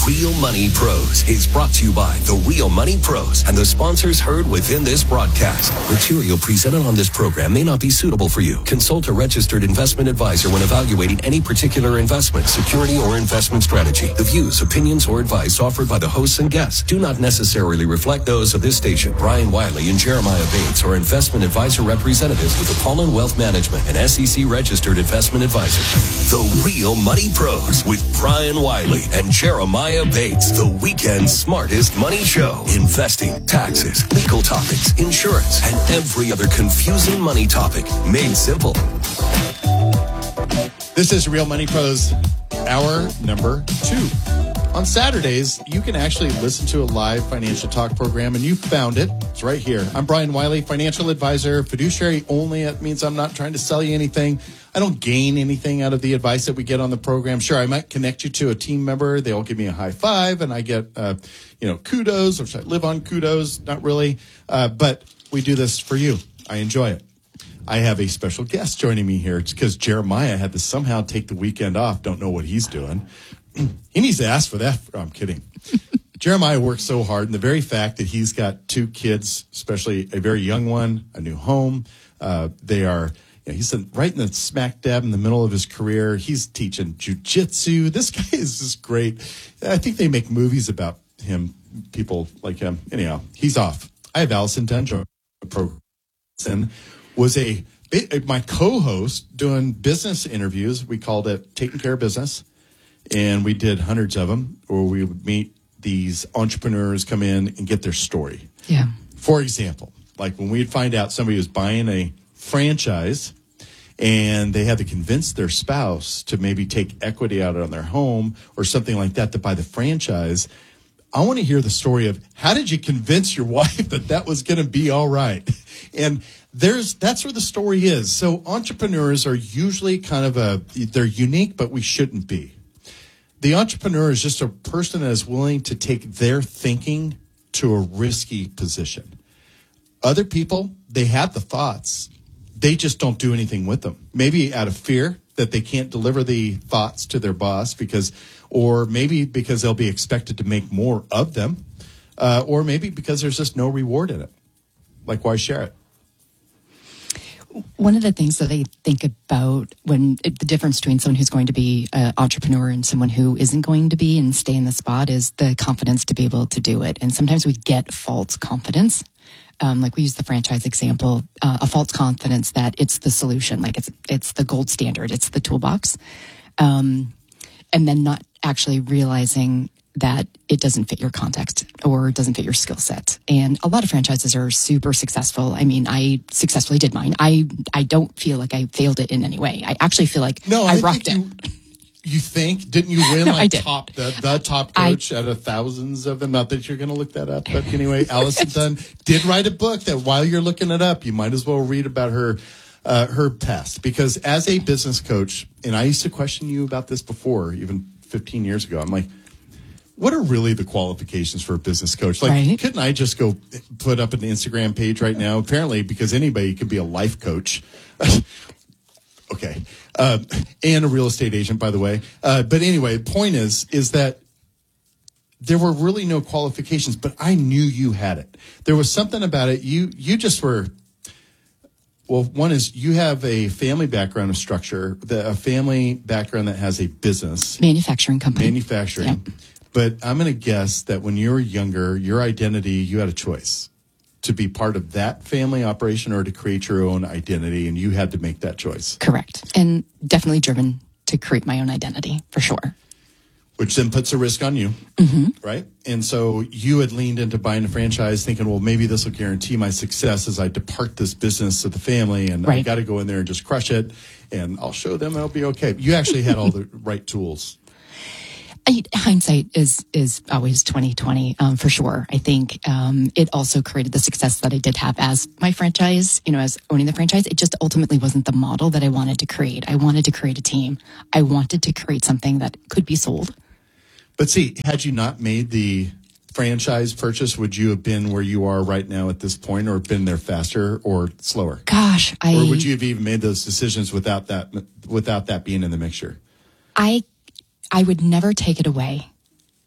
Real Money Pros is brought to you by The Real Money Pros and the sponsors heard within this broadcast. Material presented on this program may not be suitable for you. Consult a registered investment advisor when evaluating any particular investment, security, or investment strategy. The views, opinions, or advice offered by the hosts and guests do not necessarily reflect those of this station. Brian Wiley and Jeremiah Bates are investment advisor representatives with Apollon Wealth Management, an SEC registered investment advisor. The Real Money Pros with Brian Wiley and Jeremiah Bates, the weekend's smartest money show. Investing, taxes, legal topics, insurance, and every other confusing money topic made simple. This is Real Money Pros, hour number 2. On Saturdays, you can actually listen to a live financial talk program, and you found it. It's right here. I'm Brian Wiley, financial advisor, fiduciary only. That means I'm not trying to sell you anything. I don't gain anything out of the advice that we get on the program. Sure, I might connect you to a team member. They'll give me a high five, and I get, kudos, or should I live on kudos? Not really. But we do this for you. I enjoy it. I have a special guest joining me here. It's because Jeremiah had to somehow take the weekend off. Don't know what he's doing. He needs to ask for that. Oh, I'm kidding. Jeremiah works so hard, and the very fact that he's got 2 kids, especially a very young one, a new home, he's right in the smack dab in the middle of his career. He's teaching jujitsu. This guy is just great. I think they make movies about him, people like him. Anyhow, he's off. I have Allison Dunn, was my co-host doing business interviews. We called it Taking Care of Business. And we did hundreds of them, where we would meet these entrepreneurs, come in and get their story. Yeah. For example, like when we'd find out somebody was buying a franchise and they had to convince their spouse to maybe take equity out on their home or something like that to buy the franchise, I want to hear the story of how did you convince your wife that was going to be all right? And that's where the story is. So entrepreneurs are usually they're unique, but we shouldn't be. The entrepreneur is just a person that is willing to take their thinking to a risky position. Other people, they have the thoughts. They just don't do anything with them. Maybe out of fear that they can't deliver the thoughts to their boss or maybe because they'll be expected to make more of them, or maybe because there's just no reward in it. Like, why share it? One of the things that I think about when the difference between someone who's going to be an entrepreneur and someone who isn't going to be and stay in the spot is the confidence to be able to do it. And sometimes we get false confidence. Like we use the franchise example, a false confidence that it's the solution, like it's the gold standard, it's the toolbox. And then not actually realizing that it doesn't fit your context or doesn't fit your skill set. And a lot of franchises are super successful. I mean, I successfully did mine. I don't feel like I failed it in any way. I actually feel like I rocked it. You think? Didn't you win I did. the top coach out of thousands of them? Not that you're going to look that up. But anyway, Allison Dunn did write a book that while you're looking it up, you might as well read about her past. Because as a business coach, and I used to question you about this before, even 15 years ago, I'm like, what are really the qualifications for a business coach? Like, right. Couldn't I just go put up an Instagram page right now? Apparently, because anybody can be a life coach. Okay. And a real estate agent, by the way. But anyway, the point is that there were really no qualifications, but I knew you had it. There was something about it. You just were, well, one is you have a family background of structure, a family background that has a business. Manufacturing company. Manufacturing. Yeah. But I'm going to guess that when you were younger, your identity, you had a choice to be part of that family operation or to create your own identity, and you had to make that choice. Correct. And definitely driven to create my own identity, for sure. Which then puts a risk on you, right? And so you had leaned into buying a franchise thinking, well, maybe this will guarantee my success as I depart this business of the family, and I got to go in there and just crush it, and I'll show them it'll be okay. You actually had all the right tools. Hindsight is always 20/20 for sure. I think it also created the success that I did have as my franchise, as owning the franchise. It just ultimately wasn't the model that I wanted to create. I wanted to create a team. I wanted to create something that could be sold. But see, had you not made the franchise purchase, would you have been where you are right now at this point, or been there faster or slower? Gosh, or would you have even made those decisions without that being in the mixture? I would never take it away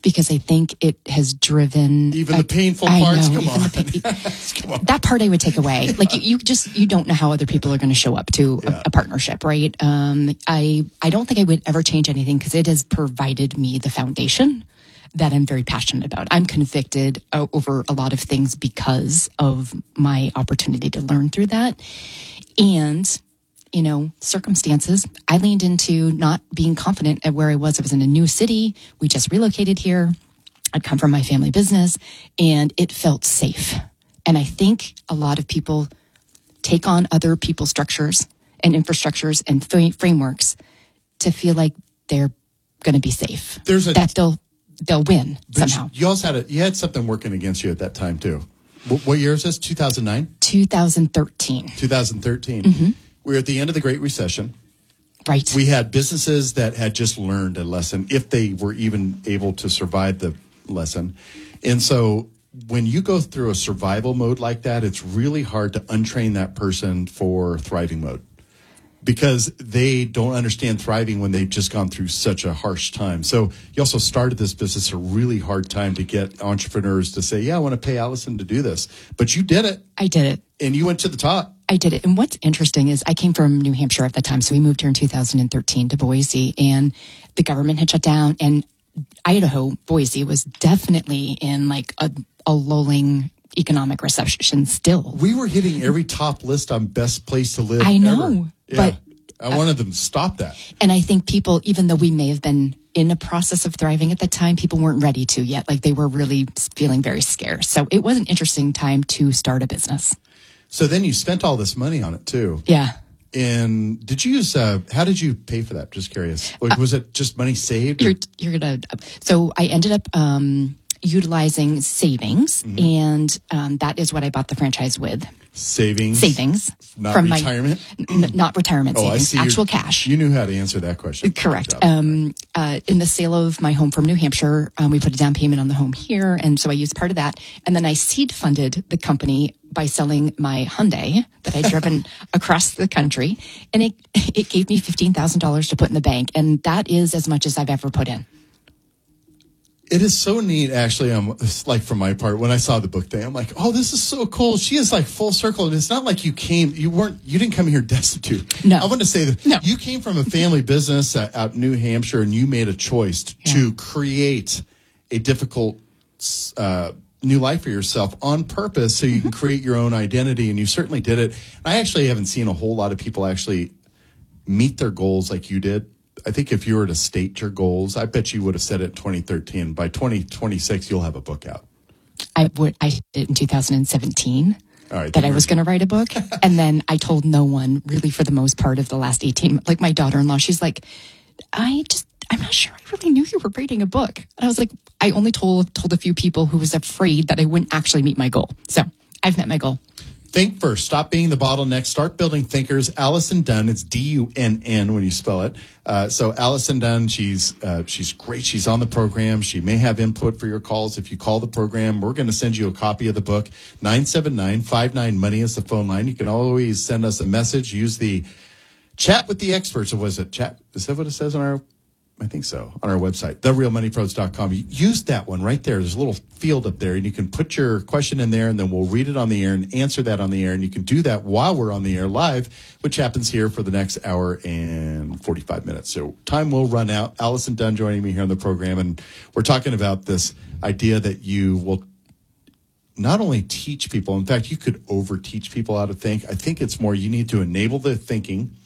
because I think it has driven Even the painful parts. Come on. Come on. That part I would take away. Like you don't know how other people are going to show up to a partnership, right? I don't think I would ever change anything because it has provided me the foundation that I'm very passionate about. I'm convicted over a lot of things because of my opportunity to learn through that. And, circumstances, I leaned into not being confident at where I was. I was in a new city. We just relocated here. I'd come from my family business and it felt safe. And I think a lot of people take on other people's structures and infrastructures and frameworks to feel like they're going to be safe. They'll win somehow. You also had something working against you at that time too. What year is this? 2009? 2013. 2013. Mm-hmm. We were at the end of the Great Recession. Right. We had businesses that had just learned a lesson, if they were even able to survive the lesson. And so when you go through a survival mode like that, it's really hard to untrain that person for thriving mode, because they don't understand thriving when they've just gone through such a harsh time. So you also started this business a really hard time to get entrepreneurs to say, yeah, I want to pay Allison to do this. But you did it. I did it. And you went to the top. I did it. And what's interesting is I came from New Hampshire at the time. So we moved here in 2013 to Boise, and the government had shut down, and Idaho, Boise was definitely in like a lulling economic recession still. We were hitting every top list on best place to live. I know, ever. but I wanted them to stop that. And I think people, even though we may have been in a process of thriving at the time, people weren't ready to yet. Like they were really feeling very scarce. So it was an interesting time to start a business. So then you spent all this money on it too. Yeah. And did you use, how did you pay for that? Just curious. Like, was it just money saved? So I ended up utilizing savings, and that is what I bought the franchise with. Savings. Not from retirement? Not retirement savings. I see. Actual cash. You knew how to answer that question. Correct. In the sale of my home from New Hampshire, we put a down payment on the home here, and so I used part of that. And then I seed funded the company by selling my Hyundai that I'd driven across the country, and it gave me $15,000 to put in the bank, and that is as much as I've ever put in. It is so neat, actually. Like from my part, when I saw the book thing, I'm like, oh, this is so cool. She is like full circle. And it's not like you didn't come here destitute. No. I want to say that you came from a family business out in New Hampshire, and you made a choice to create a difficult new life for yourself on purpose so you can create your own identity. And you certainly did it. I actually haven't seen a whole lot of people actually meet their goals like you did. I think if you were to state your goals, I bet you would have said it in 2013. By 2026, you'll have a book out. I did it in 2017 that I was going to write a book. And then I told no one really for the most part of the last 18, like my daughter-in-law, she's like, I'm not sure I really knew you were writing a book. And I was like, I only told a few people who was afraid that I wouldn't actually meet my goal. So I've met my goal. Think first. Stop being the bottleneck. Start building thinkers. Allison Dunn. It's Dunn when you spell it. So Allison Dunn, she's great. She's on the program. She may have input for your calls. If you call the program, we're going to send you a copy of the book. 979-59-MONEY is the phone line. You can always send us a message. Use the chat with the experts. Or was it chat? Is that what it says on our? I think so. On our website, therealmoneypros.com. Use that one right there. There's a little field up there, and you can put your question in there, and then we'll read it on the air and answer that on the air. And you can do that while we're on the air live, which happens here for the next hour and 45 minutes. So time will run out. Allison Dunn joining me here on the program, and we're talking about this idea that you will not only teach people, in fact, you could over-teach people how to think. I think it's more you need to enable their thinking,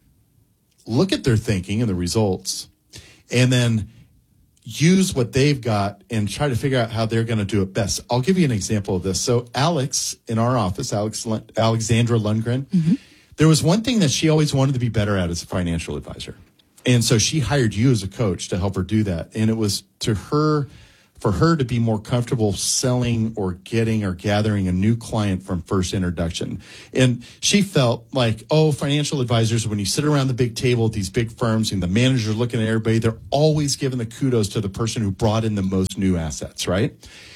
look at their thinking and the results, and then use what they've got and try to figure out how they're going to do it best. I'll give you an example of this. So Alex in our office, Alexandra Lundgren, there was one thing that she always wanted to be better at as a financial advisor. And so she hired you as a coach to help her do that. And it was for her to be more comfortable selling or getting or gathering a new client from first introduction. And she felt like, financial advisors, when you sit around the big table at these big firms and the managers looking at everybody, they're always giving the kudos to the person who brought in the most new assets, right?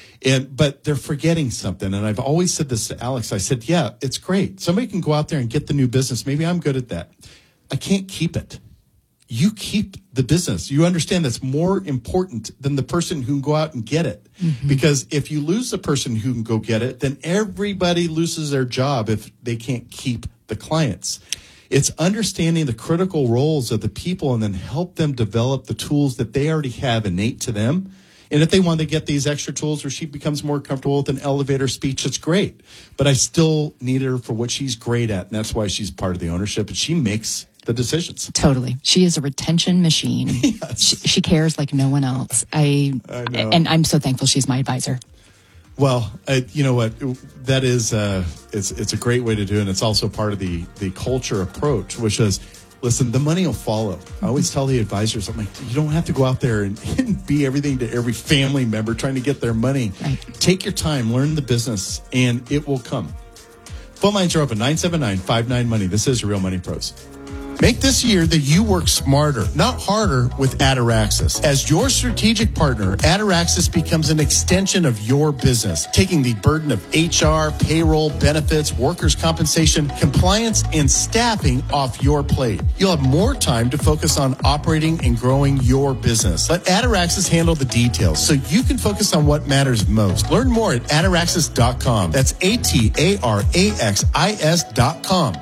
But they're forgetting something. And I've always said this to Alex. I said, yeah, it's great. Somebody can go out there and get the new business. Maybe I'm good at that. I can't keep it. you keep the business. You understand that's more important than the person who can go out and get it. Mm-hmm. Because if you lose the person who can go get it, then everybody loses their job if they can't keep the clients. It's understanding the critical roles of the people and then help them develop the tools that they already have innate to them. And if they want to get these extra tools where she becomes more comfortable with an elevator speech, it's great. But I still need her for what she's great at. And that's why she's part of the ownership. And she makes the decisions. Totally. She is a retention machine. Yes. She cares like no one else. I know. And I'm so thankful she's my advisor. Well, you know what? That is, it's a great way to do it. And it's also part of the culture approach, which is, listen, the money will follow. I always tell the advisors, I'm like, you don't have to go out there and be everything to every family member trying to get their money. Right. Take your time, learn the business, and it will come. Phone lines are open, 979-59-MONEY. This is Real Money Pros. Make this year that you work smarter, not harder, with Ataraxis. As your strategic partner, Ataraxis becomes an extension of your business, taking the burden of HR, payroll, benefits, workers' compensation, compliance, and staffing off your plate. You'll have more time to focus on operating and growing your business. Let Ataraxis handle the details so you can focus on what matters most. Learn more at Ataraxis.com. That's Ataraxis.com.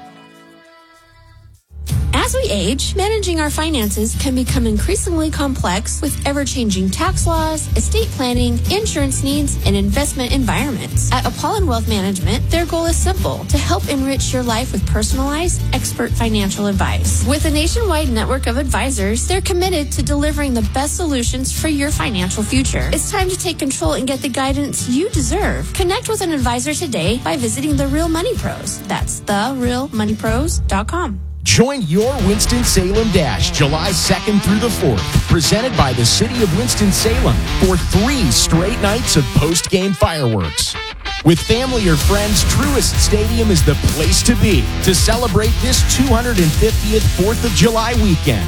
As we age, managing our finances can become increasingly complex with ever-changing tax laws, estate planning, insurance needs, and investment environments. At Apollon Wealth Management, their goal is simple: to help enrich your life with personalized, expert financial advice. With a nationwide network of advisors, they're committed to delivering the best solutions for your financial future. It's time to take control and get the guidance you deserve. Connect with an advisor today by visiting The Real Money Pros. That's TheRealMoneyPros.com. Join your Winston-Salem Dash July 2nd through the 4th, presented by the City of Winston-Salem, for 3 straight nights of post-game fireworks. With family or friends, Truist Stadium is the place to be to celebrate this 250th 4th of July weekend.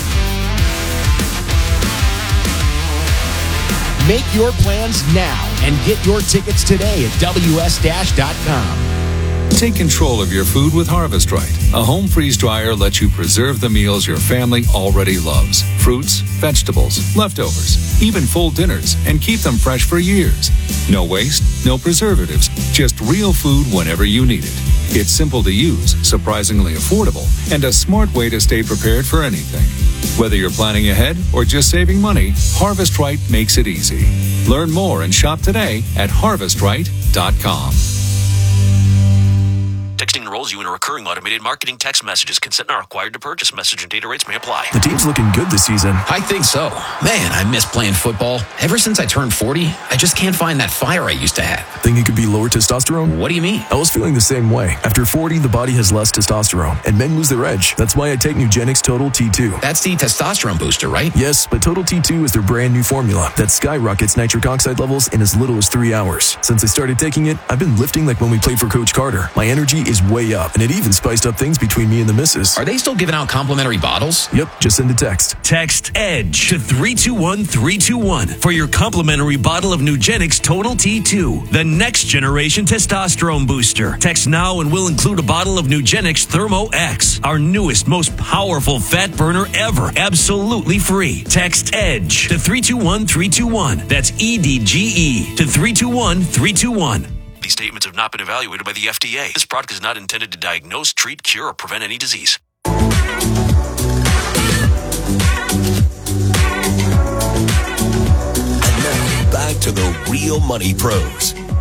Make your plans now and get your tickets today at ws-.com. Take control of your food with Harvest Right. A home freeze dryer lets you preserve the meals your family already loves. Fruits, vegetables, leftovers, even full dinners, and keep them fresh for years. No waste, no preservatives, just real food whenever you need it. It's simple to use, surprisingly affordable, and a smart way to stay prepared for anything. Whether you're planning ahead or just saving money, Harvest Right makes it easy. Learn more and shop today at harvestright.com. Texting enrolls you in a recurring automated marketing text messages. Consent not required to purchase. Message and data rates may apply. The team's looking good this season. I think so. Man, I miss playing football. Ever since I turned 40, I just can't find that fire I used to have. Think it could be lower testosterone? What do you mean? I was feeling the same way. After 40, the body has less testosterone, and men lose their edge. That's why I take Nugenix Total T2. That's the testosterone booster, right? Yes, but Total T2 is their brand new formula that skyrockets nitric oxide levels in as little as 3 hours. Since I started taking it, I've been lifting like when we played for Coach Carter. My energy is way up, and it even spiced up things between me and the missus. Are they still giving out complimentary bottles? Yep, just send a text. Text EDGE to 321-321 for your complimentary bottle of Nugenix Total T2, the next generation testosterone booster. Text now and we'll include a bottle of Nugenix Thermo X, our newest, most powerful fat burner ever, absolutely free. Text EDGE to 321-321. That's EDGE to 321-321. These statements have not been evaluated by the FDA. This product is not intended to diagnose, treat, cure, or prevent any disease. And now, back to the Real Money Pros